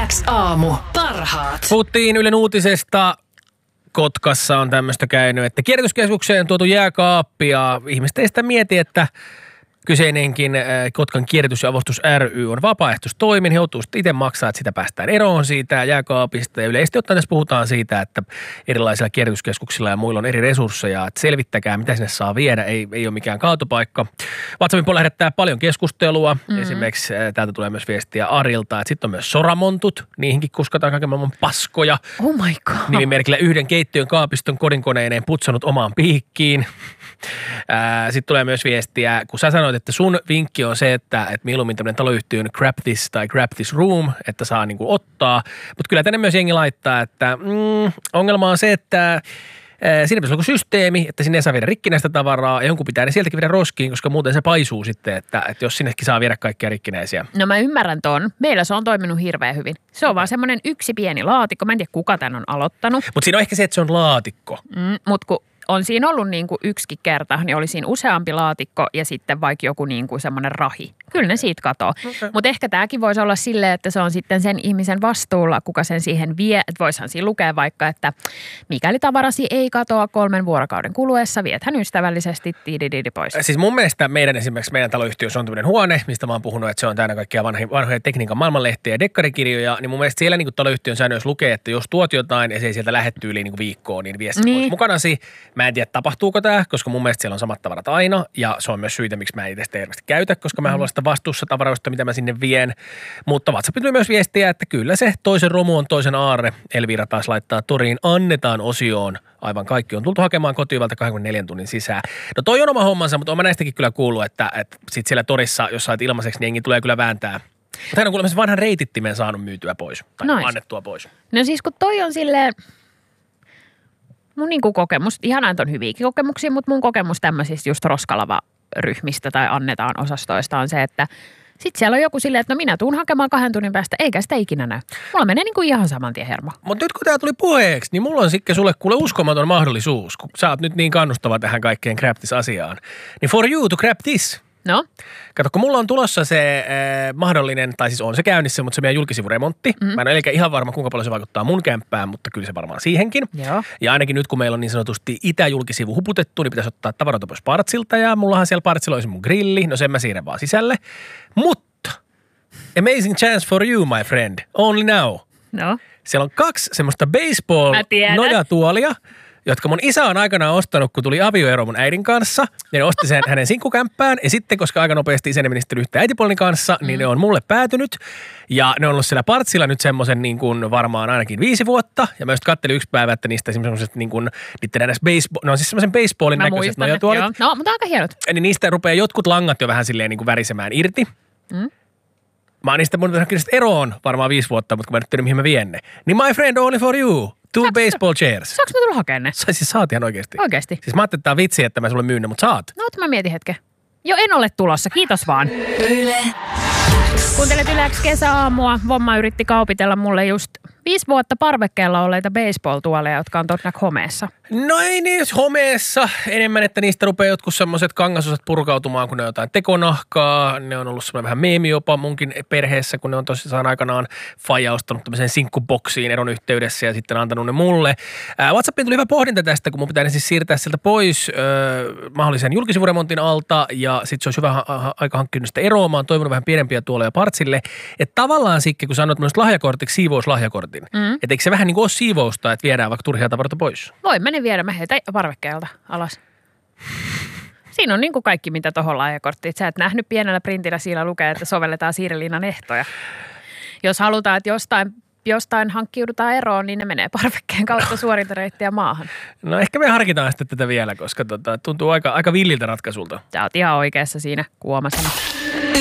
Aamu. Parhaat. Puhuttiin Ylen uutisesta. Kotkassa on tämmöistä käynyt, että kierrätyskeskukseen on tuotu jääkaappi ja ihmiset ei sitä mieti, että kyseinenkin Kotkan kierrätys- ja avustus ry on vapaaehtoistoimin. He joutuu sitten itse maksaa, että sitä päästään eroon siitä jääkaapista. Ja yleisesti ottaen tässä puhutaan siitä, että erilaisilla kierrätyskeskuksilla ja muilla on eri resursseja. Että selvittäkää, mitä sinne saa viedä. Ei ole mikään kaatopaikka. WhatsAppin puolella herättää paljon keskustelua. Esimerkiksi täältä tulee myös viestiä Arilta, että sitten on myös soramontut. Niihinkin kuskataan kaiken maailman paskoja. Oh my god. Nimimerkillä yhden keittiön kaapiston kodinkoneineen putsannut omaan piikkiin. Sitten tulee myös viestiä, kun sä sanoit, että sun vinkki on se, että mieluummin tämmöinen taloyhtiön grab this tai grab this room, että saa niinku ottaa. Mutta kyllä tänne myös jengi laittaa, että ongelma on se, että siinä pitäisi olla systeemi, että sinne ei saa viedä rikkinäistä tavaraa ja jonkun pitää ne sieltäkin viedä roskiin, koska muuten se paisuu sitten, että jos sinnekin saa viedä kaikkia rikkinäisiä. No mä ymmärrän ton. Meillä se on toiminut hirveän hyvin. Se on vaan semmoinen yksi pieni laatikko. Mä en tiedä, kuka tän on aloittanut. Mutta siinä on ehkä se, että se on laatikko. Mutta kun on siinä ollut niin kuin yksikin kerta, niin oli siinä useampi laatikko ja sitten vaikka joku niin kuin semmoinen rahi. Kyllä ne siitä katoo. Okay. Mutta ehkä tämäkin voisi olla silleen, että se on sitten sen ihmisen vastuulla, kuka sen siihen vie. Että voisihan siinä lukea vaikka, että mikäli tavarasi ei katoa 3 vuorokauden kuluessa, viethän ystävällisesti tiidididi pois. Siis mun mielestä esimerkiksi meidän taloyhtiössä on tämmöinen huone, mistä mä oon puhunut, että se on täynnä kaikkia vanhoja tekniikan maailmanlehtiä ja dekkarikirjoja, niin mun mielestä siellä niin taloyhtiön säännöissä lukee, että jos tuot jotain ja se ei sieltä lähde tyyliin niin viikkoon, niin vie se pois mukanasi. Mä en tiedä, tapahtuuko tämä, koska mun mielestä siellä on samat tavarat aina ja se on myös syitä, miksi mä en itse sitä hirveästi käytä, koska mä haluan sitä vastuussa tavaroista, mitä mä sinne vien. Mutta WhatsAppin tuli myös viestiä, että kyllä se toisen romu on toisen aarre. Elvira taas laittaa toriin annetaan osioon. Aivan kaikki on tultu hakemaan kotivalta 24 tunnin sisään. No toi on oma hommansa, mutta olen näistäkin kyllä kuullut, että sit siellä torissa, jos sait ilmaiseksi, niin jengi tulee kyllä vääntää. Mutta hän on kuulemma vanhan reitittimen saanut myytyä pois tai annettua pois. No siis kun toi on silleen, mun niinku kokemus, ihanaa, että on hyviäkin kokemuksia, mutta mun kokemus tämmöisistä just roskalava-ryhmistä tai annetaan osastoista on se, että sitten siellä on joku silleen, että no minä tuun hakemaan 2 tunnin päästä, eikä sitä ikinä näy. Mulla menee niinku ihan saman tien hermo. Mutta nyt kun tää tuli puheeksi, niin mulla on sitten sulle kuule uskomaton mahdollisuus, kun sä oot nyt niin kannustava tähän kaikkeen grab this-asiaan. Niin for you to grab this. No? Kato, kun mulla on tulossa se mahdollinen, tai siis on se käynnissä, mutta se meidän julkisivuremontti. Mä en ole ihan varma, kuinka paljon se vaikuttaa mun kämppään, mutta kyllä se varmaan siihenkin. Joo. Ja ainakin nyt, kun meillä on niin sanotusti itäjulkisivu huputettu, niin pitäisi ottaa tavaroita pois partsilta. Ja mullahan siellä partsilla olisi mun grilli, no sen mä siirrän vaan sisälle. Mutta amazing chance for you, my friend, only now. No? Siellä on 2 semmoista baseball-nojatuolia, jotka mun isä on aikanaan ostanut, kun tuli avioero mun äidin kanssa. Ja ne osti sen hänen sinkkukämppään. Ja sitten, koska aika nopeasti isä meni sitten yhteen äitipuoleni kanssa, niin ne on mulle päätynyt. Ja ne on ollut siellä partsilla nyt semmoisen niin kuin varmaan ainakin 5 vuotta. Ja mä just kattelin yksi päivä, että niistä semmoiset niin kuin, niiden edes baseball, no siis semmoisen baseballin näköiset nojatuolit. Joo. No, mutta aika hienot. Niin niistä rupeaa jotkut langat jo vähän silleen niin kuin värisemään irti. Mä oon niistä mun eroon varmaan 5 vuotta, mutta kun mä nyt tiedän, mihin mä vien ne. Niin my friend, only for you. 2 baseball chairs. Saanko mä tulla hakemaan ne? Siis saat ihan oikeesti. Oikeesti? Siis mä ajattelin, että tää on vitsi, että mä sulle myyn ne, mutta saat. No, mä mietin hetken. Jo en ole tulossa, kiitos vaan. Yle. Kuuntelet Yle X kesäaamua. Vomma yritti kaupitella mulle just 5 vuotta parvekkeella olleita baseball-tuoleja, jotka on todennäköisesti homeessa. No ei niin homeessa. Enemmän, että niistä rupeaa jotkut semmoiset kangasosat purkautumaan, kun ne on jotain tekonahkaa. Ne on ollut semmoinen vähän meemi jopa munkin perheessä, kun ne on tosissaan aikanaan faija ostanut tämmöiseen sinkkuboksiin eron yhteydessä ja sitten antanut ne mulle. WhatsAppiin tuli hyvä pohdinta tästä, kun mun pitää siis siirtää sieltä pois mahdollisen julkisivuremontin alta ja sitten se olisi hyvä aika hankkinut sitä eroa. Mä oon toivonut vähän pienempiä tuoleja partsille. Että tavallaan Sikke, kun sanoit myös lahjakortiksi siivouslahjakortin, että eikö se vähän niin kuin ole siivousta, että viedään vaikka turhia tavaroita pois? Voi mene viedä, mä heitän parvekkeelta alas. Siinä on niin kuin kaikki, mitä tohon lahjakorttiin. Sä et nähnyt pienellä printillä, siellä lukee, että sovelletaan siirrelinnan ehtoja. Jos halutaan, että jostain hankkiudutaan eroon, niin ne menee parvekkeen kautta suorinta reittiä maahan. No ehkä me harkitaan sitten tätä vielä, koska tuntuu aika villiltä ratkaisulta. Sä oot ihan oikeassa siinä kuomasena.